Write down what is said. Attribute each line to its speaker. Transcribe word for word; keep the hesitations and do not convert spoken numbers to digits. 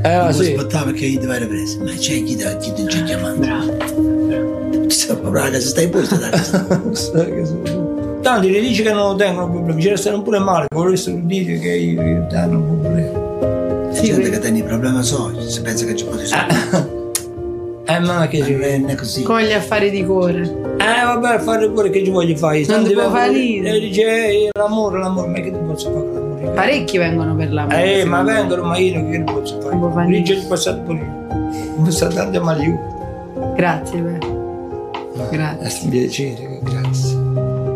Speaker 1: Eh,
Speaker 2: non
Speaker 1: sì.
Speaker 2: aspettava perché gli doveva ripresa. Ma c'è chi ti chi ti ci chiamando?
Speaker 3: Bravo.
Speaker 2: Sta proprio la casa, stai pure da casa.
Speaker 1: Tanti gli dici che non lo tengono problemi, ci restano pure male, vorrestero dire che io, io danno problemi.
Speaker 2: C'è gente che tiene i problemi soli, si pensa che ci può risolvere.
Speaker 1: Eh, ma che ci
Speaker 2: Non è così.
Speaker 3: Con gli affari di cuore.
Speaker 1: Eh, vabbè, fare pure che ci voglio fare.
Speaker 3: Non ti può fare
Speaker 1: E
Speaker 3: ridere.
Speaker 1: dice, eh, l'amore, l'amore, ma che ti posso fare con l'amore?
Speaker 3: Parecchi vengono per l'amore.
Speaker 1: Eh, ma vengono, ma io che ne posso fare?
Speaker 3: Non può fare
Speaker 1: Lì
Speaker 3: niente.
Speaker 1: c'è passato pure io. Non sta tanto male io.
Speaker 3: Grazie, beh. Grazie.
Speaker 1: È un piacere, grazie.